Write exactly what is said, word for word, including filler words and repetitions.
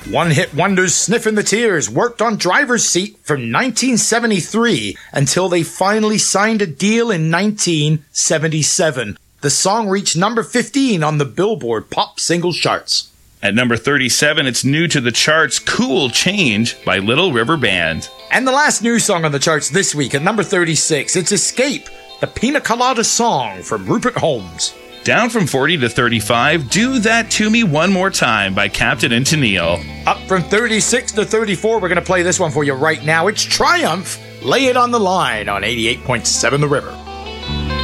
One-hit wonders Sniffin' the Tears worked on Driver's Seat from nineteen seventy-three until they finally signed a deal in nineteen seventy-seven. The song reached number fifteen on the Billboard Pop Singles charts. At number thirty-seven, it's new to the charts, Cool Change by Little River Band. And the last new song on the charts this week at number thirty-six, it's Escape, the Pina Colada Song from Rupert Holmes. Down from forty to thirty-five, Do That To Me One More Time by Captain and Tennille. Up from thirty-six to thirty-four, we're going to play this one for you right now. It's Triumph, Lay It on the Line on eighty-eight point seven The River.